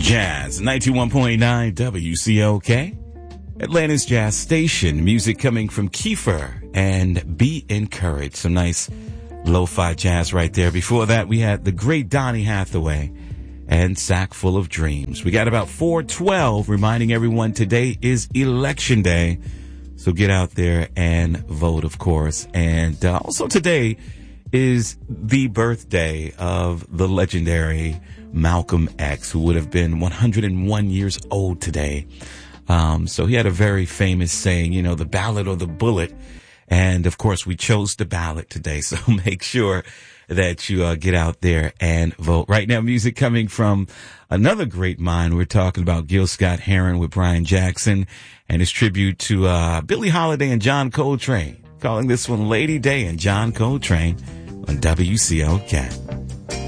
Jazz 91.9 WCOK, Atlanta's Jazz Station. Music coming from Kiefer and Be Encouraged. Some nice lo-fi jazz right there. Before that, we had the great Donny Hathaway and Sack Full of Dreams. We got about 4:12, reminding everyone today is Election Day. So get out there and vote, of course. And also today is the birthday of the legendary Malcolm X, who would have been 101 years old today. So he had a very famous saying, you know, the ballot or the bullet. And of course, we chose the ballot today. So make sure that you get out there and vote. Right now, music coming from another great mind. We're talking about Gil Scott-Heron with Brian Jackson and his tribute to Billie Holiday and John Coltrane. Calling this one Lady Day and John Coltrane on WCOK.